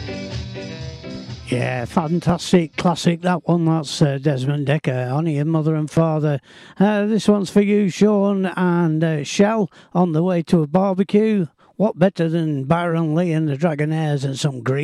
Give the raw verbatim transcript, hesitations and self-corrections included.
Yeah, fantastic classic, that one. That's uh, Desmond Dekker, Honey and Mother and Father. Uh, this one's for you, Sean and uh, Shell, on the way to a barbecue. What better than Byron Lee and the Dragonaires and some green